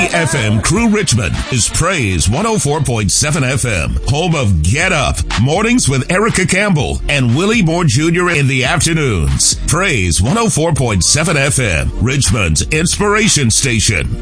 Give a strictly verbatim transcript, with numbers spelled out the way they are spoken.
F M Crew Richmond is Praise one oh four point seven F M, home of Get Up, mornings with Erica Campbell and Willie Moore Junior in the afternoons. Praise one oh four point seven F M, Richmond's inspiration station.